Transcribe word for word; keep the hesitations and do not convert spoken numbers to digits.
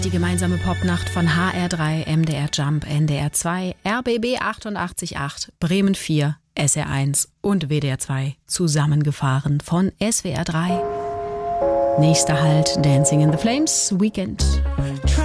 Die gemeinsame Popnacht von H R drei, M D R Jump, N D R zwei, R B B achtundachtzig Komma acht, Bremen vier, S R eins und W D R zwei zusammengefahren von S W R drei. Nächster Halt Dancing in the Flames, Weekend.